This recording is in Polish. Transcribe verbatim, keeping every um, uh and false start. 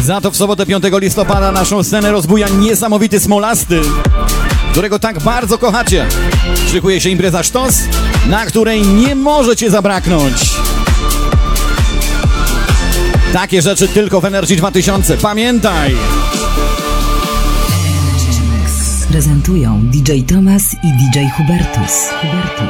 Za to w sobotę piątego listopada naszą scenę rozbuja niesamowity Smolasty, którego tak bardzo kochacie. Szykuje się impreza Sztos, na której nie możecie zabraknąć. Takie rzeczy tylko w Energy dwa tysiące. Pamiętaj! Prezentują D J Tomas i D J Hubertus. Hubertus.